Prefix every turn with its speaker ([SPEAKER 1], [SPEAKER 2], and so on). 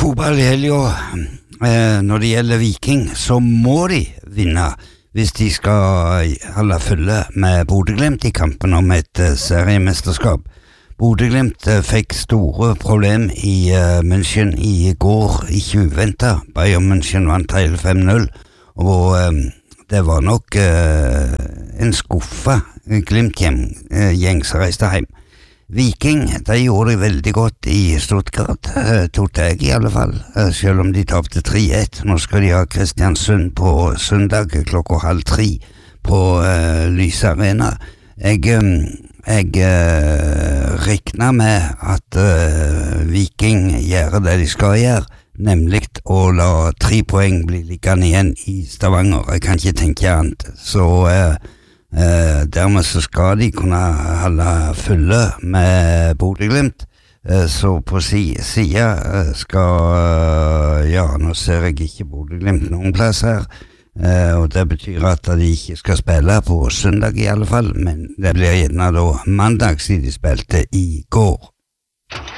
[SPEAKER 1] fotball I helga. Når det gjelder Viking, så må de vinne hvis de skal holde følge med Bodø/Glimt I kampen om et seriemesterskap. Bodø/Glimt fikk store problem I München I går, ikke uventet. Bayern München vant hele 5-0, og det var nok en skuffa Glimt-gjeng som reiste hjem. Viking, de gjorde det veldig godt I Stuttgart, tog jeg I alle fall, selv om de tapte 3-1. Nå skal de ha Kristiansund på søndag klokka 2:30 på Lyse Arena. Jeg regner med at Viking gjør det de skal gjøre, nemlig å la 3 poeng bli liggende igjen I Stavanger. Jeg kan ikke tenke annet. Så dermed så skal de kunne holde følge med Bodø/Glimt, så på siden skal, nå ser jeg ikke Bodø/Glimt noen plass her, og det betyr at de ikke skal spille på søndag I alle fall, men det blir gjerne da mandag siden de spilte I går.